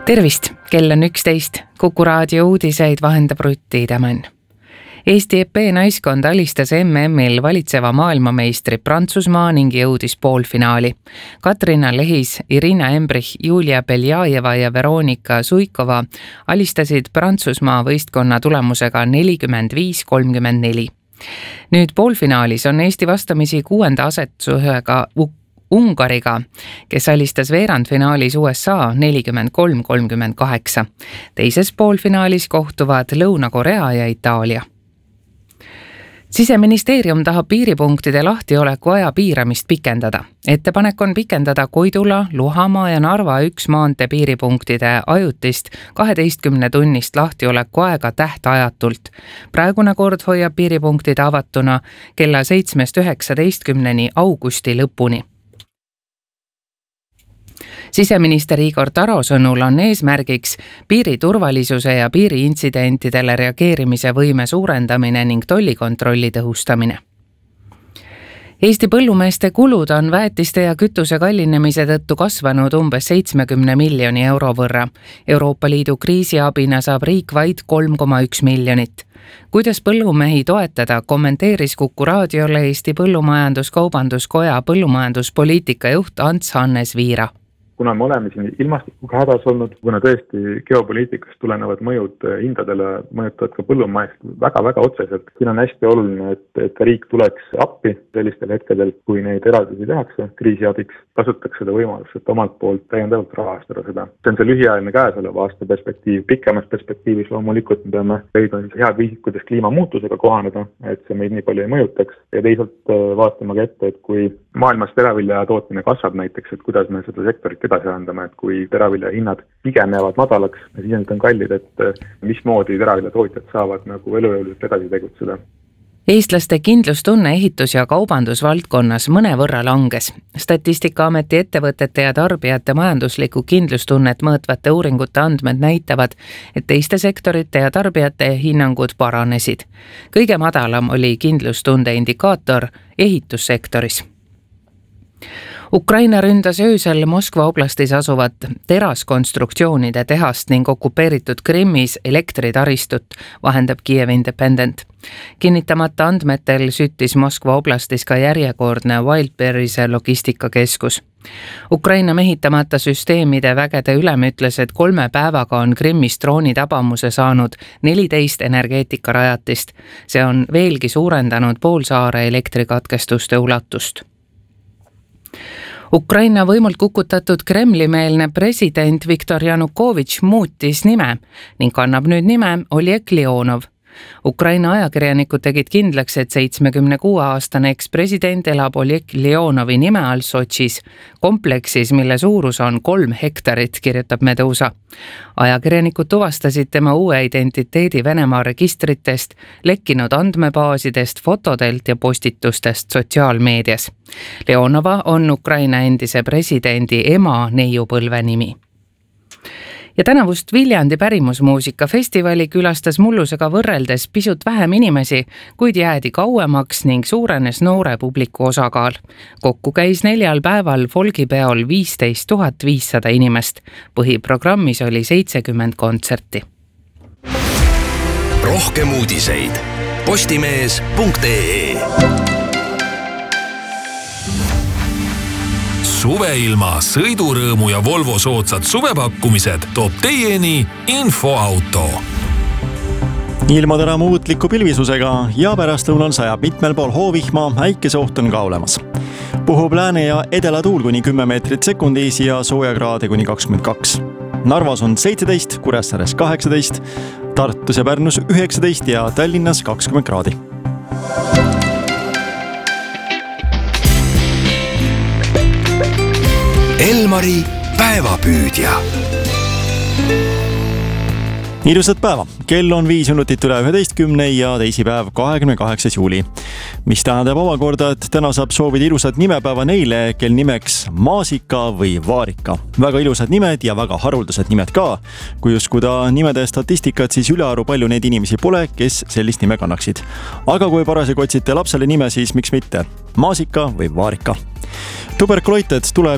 Tervist, kell on 11. Kuku raadio uudiseid vahendab Rutti Tämän. Eesti EP naiskond alistas MM-il valitseva maailmameistri Prantsusmaa ning jõudis poolfinaali. Katrina Lehis, Irina Embrich, Julia Beljajeva ja Veronika Suikova alistasid Prantsusmaa võistkonna tulemusega 45-34. Nüüd poolfinaalis on Eesti vastamisi 6. asetusega Ungariga, kes alistas veerandfinaalis USA 43-38. Teises poolfinaalis kohtuvad Lõuna-Korea ja Itaalia. Siseministeerium tahab piiripunktide lahtioleku aja piiramist pikendada. Ettepanek on pikendada Koidula, Luhamaa ja Narva 1 maantee piiripunktide ajutist 12-tunnist lahtioleku aega tähtajatult. Praegune kord hoiab piiripunktid avatuna kella 7-19 augusti lõpuni. Siseminister Igor Taro sõnul on eesmärgiks piiri turvalisuse ja piiriintsidentidele reageerimise võime suurendamine ning tollikontrolli tõhustamine. Eesti põllumeeste kulud on väetiste ja kütuse kallinemise tõttu kasvanud umbes 70 miljoni euro võrra. Euroopa Liidu kriisiabina saab riik vaid 3,1 miljonit. Kuidas põllumehi toetada, kommenteeris Kuku raadiole Eesti Põllumajandus-Kaubanduskoja põllumajanduspoliitika juht Ants Hannes Viira. Kuna me oleme siin ilmastikuga hädas olnud, kuna tõesti geopoliitikast tulenevad mõjud hindadele mõjutavad ka põllumaist väga-väga otseselt. Siin on hästi oluline, et riik tuleks appi sellistel hetkedel, kui neid eraldisi tehakse kriisiabiks, kasutatakse seda võimalust, et omalt poolt täiendavalt rahastada seda. See on see lühiajaline käesoleva aasta perspektiiv. Pikemas perspektiivis loomulikult me peame leidma head viisid, kuidas kliimamuutusega kohaneda, et see meid nii palju ei mõjutaks. Ja teisalt vaatama ka ette, et kui maailmas teravilja tootmine kasvab näiteks, et kuidas me seda sektorit edasi andame, et kui teravilja hinnad pigem jäävad madalaks ja siis on kallid, et mismoodi teravilja tootjad saavad nagu elujõuliselt edasi tegutseda. Eestlaste kindlustunne ehitus- ja kaubandusvaldkonnas mõnevõrra langes. Statistikaameti ettevõtete ja tarbijate majanduslikku kindlustunnet mõõtvate uuringute andmed näitavad, et teiste sektorite ja tarbijate hinnangud paranesid. Kõige madalam oli kindlustunde indikaator ehitussektoris. Ukraina ründas öösel Moskva oblastis asuvat teraskonstruktsioonide tehast ning okupeeritud Krimmis elektritaristut, vahendab Kiev Independent. Kinnitamata andmetel süttis Moskva oblastis ka järjekordne Wildberry'se logistikakeskus. Ukraina mehitamata süsteemide vägede ülem ütles, et 3 päevaga on Krimmis droonitabamuse saanud 14 energeetikarajatist. See on veelgi suurendanud poolsaare elektrikatkestuste ulatust. Ukraina võimult kukutatud Kremli-meelne president Viktor Janukovitš muutis nime ning kannab nüüd nime Oleg Leonov. Ukraina ajakirjanikud tegid kindlaks, et 76-aastane ekspresident elab Oleg Leonovi nime all Sotšis, kompleksis, mille suurus on 3 hektarit, kirjutab Medusa. Ajakirjanikud tuvastasid tema uue identiteedi Venemaa registritest, lekkinud andmebaasidest, fotodelt ja postitustest sotsiaalmeedias. Leonova on Ukraina endise presidendi ema neiupõlve nimi. Ja tänavust Viljandi pärimusmuusikafestivali külastas mullusega võrreldes pisut vähem inimesi, kuid jäädi kauemaks ning suurenes noore publiku osakaal. Kokku käis 4 päeval folgipeol 15 500 inimest. Põhiprogrammis oli 70 kontserti. Rohkem uudiseid postimees.ee. Suveilma, sõidurõõmu ja Volvo soodsad suvepakkumised toob teieni Infoauto. Ilmad ära muutliku pilvisusega ja pärastlõunal sajab mitmel pool hoovihma, äikesoht on ka olemas. Puhub lääne ja edela tuul kuni 10 meetrit sekundis ja soojakraade kuni 22. Narvas on 17, Kuressaares 18, Tartus ja Pärnus 19 ja Tallinnas 20 kraadi. Elmari päevapüüdja. Ilusat päeva. Kell on 5 minutit üle 11 ja teisipäev 28. juuli. Mis tähendab omakorda, et täna saab soovida ilusat nimepäeva neile, kel nimeks Maasika või Vaarika. Väga ilusad nimed ja väga haruldased nimed ka. Kui uskuda nimede statistikat, siis ülearu palju neid inimesi pole, kes sellist nime kannaksid. Aga kui parasjagu otsite lapsele nime, siis miks mitte? Maasika või Vaarika. Tuberkuloited tuleb